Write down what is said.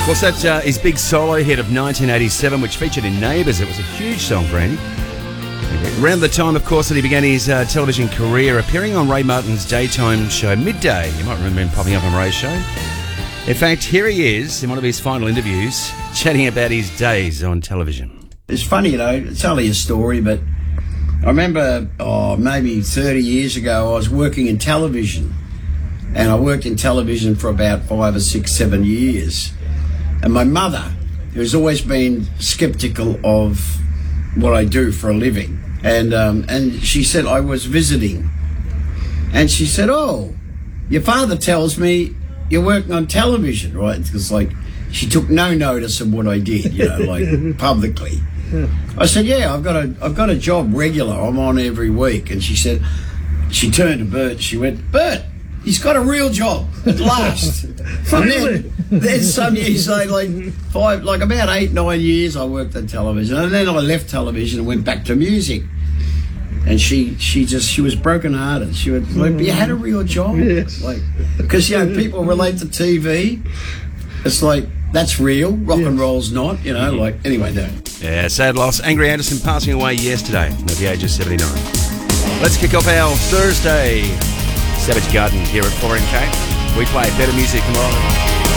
course, that's his big solo hit of 1987, which featured in Neighbours. It was a huge song for Andy. Around the time, of course, that he began his television career, appearing on Ray Martin's daytime show, Midday. You might remember him popping up on Ray's show. In fact, here he is in one of his final interviews, chatting about his days on television. It's funny, it's only a story, but I remember, maybe 30 years ago, I was working in television. And I worked in television for about 5 or 6, 7 years. And my mother, who's always been sceptical of what I do for a living, and she said I was visiting. And she said, "Oh, your father tells me you're working on television, right?" Because, she took no notice of what I did, publicly. I said, "Yeah, I've got a job regular. I'm on every week." And she turned to Bert. She went, "Bert, he's got a real job at last." And then some years later, about 8, 9 years, I worked on television, and then I left television and went back to music. And she was brokenhearted. She went, "But you had a real job." Yes. Because people relate to TV. It's that's real. Rock and roll's not. Anyway, no. Yeah, sad loss. Angry Anderson passing away yesterday at the age of 79. Let's kick off our Thursday Savage Garden here at 4MK. We play better music tomorrow.